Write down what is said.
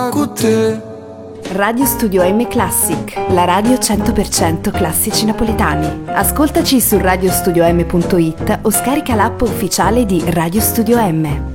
stare con te. Radio Studio M Classic, la radio 100% classici napoletani. Ascoltaci su radiostudiom.it o scarica l'app ufficiale di Radio Studio M.